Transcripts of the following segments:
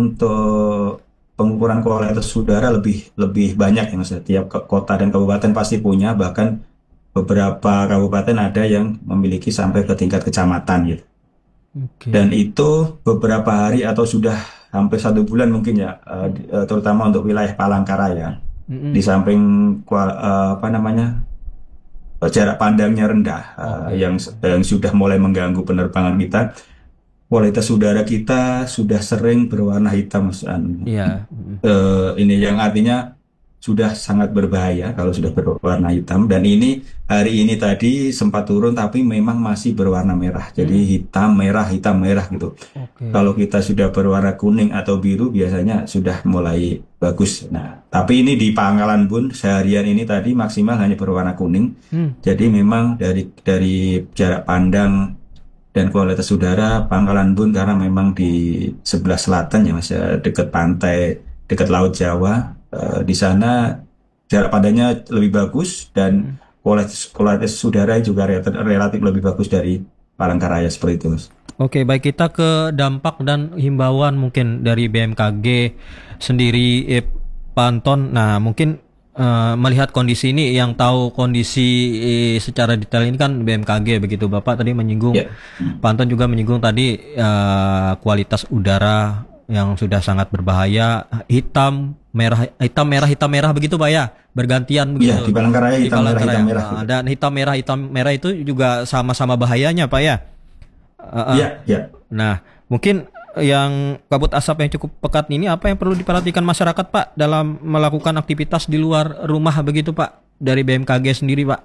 untuk pengukuran kualitas udara lebih lebih banyak ya Mas. Tiap kota dan kabupaten pasti punya, bahkan beberapa kabupaten ada yang memiliki sampai ke tingkat kecamatan gitu. Dan Oke. itu beberapa hari atau sudah hampir 1 bulan mungkin ya, terutama untuk wilayah Palangkaraya. Di Mm-mm. samping apa namanya, jarak pandangnya rendah, Oke. yang sudah mulai mengganggu penerbangan kita, kualitas udara kita sudah sering berwarna hitam, Mas. Iya. Mm. Ini yang artinya sudah sangat berbahaya kalau sudah berwarna hitam, dan ini hari ini tadi sempat turun tapi memang masih berwarna merah, jadi Mm-mm. hitam merah gitu. Kalau Oke. kita sudah berwarna kuning atau biru biasanya sudah mulai bagus. Nah, tapi ini di Pangkalan Bun seharian ini tadi maksimal hanya berwarna kuning. Hmm. Jadi memang dari jarak pandang dan kualitas udara Pangkalan Bun, karena memang di sebelah selatan ya Mas, ya, dekat pantai, dekat Laut Jawa, di sana jarak pandangnya lebih bagus dan Mm. kualitas udara juga relatif lebih bagus dari Palangkaraya seperti itu Mas. Oke, baik, kita ke dampak dan himbauan mungkin dari BMKG sendiri, Pak Anton. Nah, mungkin melihat kondisi ini, yang tahu kondisi secara detail ini kan BMKG begitu. Bapak tadi menyinggung, Ya. Pak Anton juga menyinggung tadi kualitas udara yang sudah sangat berbahaya, hitam, merah, hitam, merah, hitam, merah begitu Pak ya, bergantian Iya, di begitu Palangkaraya di hitam Palangkaraya. merah gitu. Dan hitam, merah itu juga sama-sama bahayanya Pak ya. Heeh. Iya, iya. Nah, mungkin yang kabut asap yang cukup pekat ini, apa yang perlu diperhatikan masyarakat Pak dalam melakukan aktivitas di luar rumah begitu Pak, dari BMKG sendiri Pak?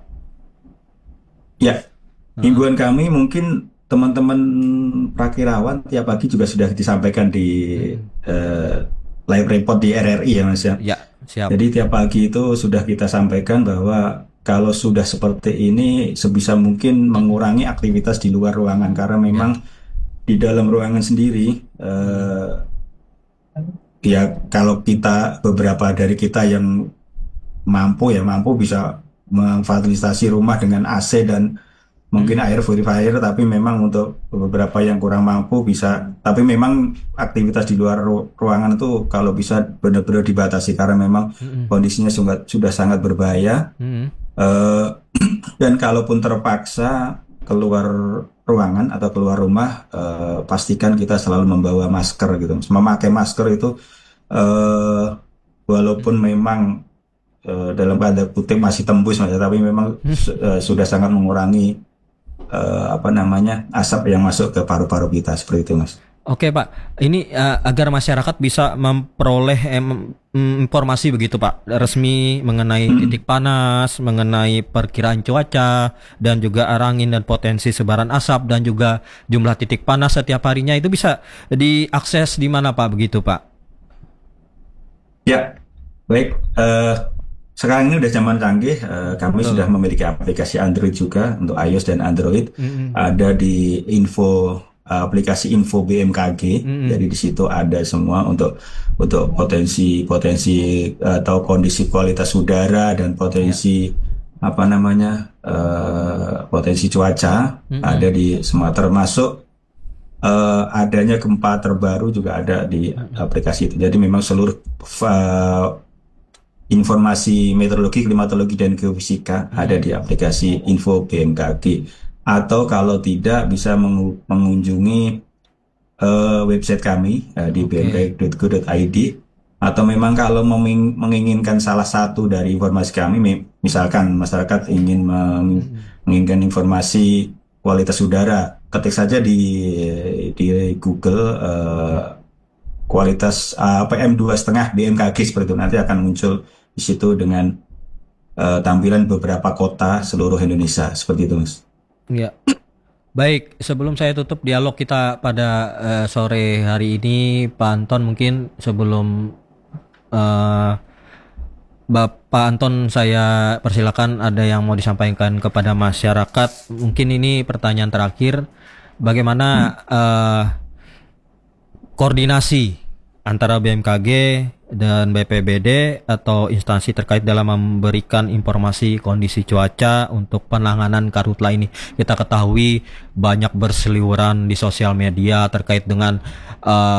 Ya, Heeh. himbauan kami mungkin teman-teman prakirawan tiap pagi juga sudah disampaikan di Mm-mm. eh, live report di RRI ya Mas ya. Ya, siap. Jadi tiap pagi itu sudah kita sampaikan bahwa kalau sudah seperti ini sebisa mungkin Mm-mm. mengurangi aktivitas di luar ruangan, karena memang Ya. di dalam ruangan sendiri, Mm-mm. ya kalau kita beberapa dari kita yang mampu bisa memfasilitasi rumah dengan AC dan mungkin Mm-mm. air purifier, tapi memang untuk beberapa yang kurang mampu bisa, tapi memang aktivitas di luar ruangan itu kalau bisa benar-benar dibatasi karena memang Mm-mm. kondisinya sudah sangat berbahaya. Mm-mm. Eh, dan kalaupun terpaksa keluar ruangan atau keluar rumah, pastikan kita selalu membawa masker gitu. Memakai masker itu, eh, walaupun memang dalam tanda kutip masih tembus Mas, tapi memang sudah sangat mengurangi apa namanya, asap yang masuk ke paru-paru kita seperti itu Mas. Oke Pak, ini agar masyarakat bisa memperoleh informasi begitu Pak, resmi mengenai titik panas, mengenai perkiraan cuaca, dan juga arah angin dan potensi sebaran asap, dan juga jumlah titik panas setiap harinya, itu bisa diakses di mana Pak begitu Pak? Ya, baik. Sekarang ini udah zaman canggih. Kami sudah Betul. memiliki aplikasi Android juga untuk iOS dan Android. Mm-mm. Ada di aplikasi info BMKG. Jadi Mm-mm. di situ ada semua untuk potensi atau kondisi kualitas udara dan Ya. potensi apa namanya, potensi cuaca ada Mm-mm. di semua, termasuk adanya gempa terbaru juga ada di Mm-mm. aplikasi itu. Jadi memang seluruh informasi meteorologi, klimatologi, dan geofisika ada Mm-mm. di aplikasi Info BMKG. Atau kalau tidak bisa mengunjungi website kami di Oke. bmkg.go.id. Atau memang kalau menginginkan salah satu dari informasi kami, misalkan masyarakat ingin Mm-mm. menginginkan informasi kualitas udara, ketik saja di Google, kualitas PM2,5 BMKG seperti itu, nanti akan muncul di situ dengan tampilan beberapa kota seluruh Indonesia seperti itu Mas. Ya. Baik, sebelum saya tutup dialog kita pada sore hari ini, Pak Anton, mungkin sebelum eh, Bapak Anton, saya persilakan, ada yang mau disampaikan kepada masyarakat. Mungkin ini pertanyaan terakhir, Hmm. bagaimana koordinasi antara BMKG dan BPBD atau instansi terkait dalam memberikan informasi kondisi cuaca untuk penanganan karhutla ini. Kita ketahui banyak berseliweran di sosial media terkait dengan